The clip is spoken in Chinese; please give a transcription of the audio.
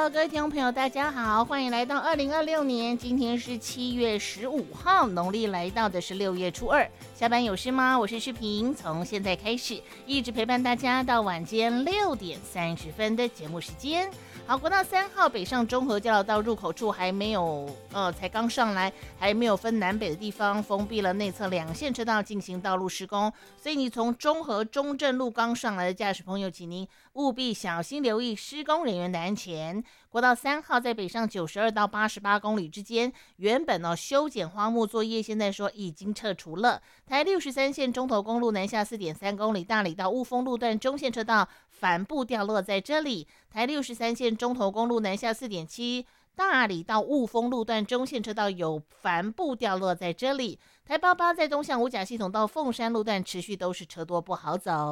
各位听众朋友大家好，欢迎来到2026年，今天是7月15号，农历来到的是6月初2。下班有事吗？我是诗萍，从现在开始一直陪伴大家到晚间6点30分的节目时间。好，国道3号北上中和交流道入口处还没有才刚上来，还没有分南北的地方封闭了内侧2线车道进行道路施工，所以你从中和中正路刚上来的驾驶朋友，请您务必小心留意施工人员的安全。国道3号在北上92到88公里之间，原本修剪花木作业，现在说已经撤除了。台63线中投公路南下 4.3 公里，大里到雾峰路段中线车道帆布掉落在这里。台63线中投公路南下 4.7大里到雾峰路段中线车道有帆布掉落在这里。台88在东向五甲系统到凤山路段持续都是车多不好走。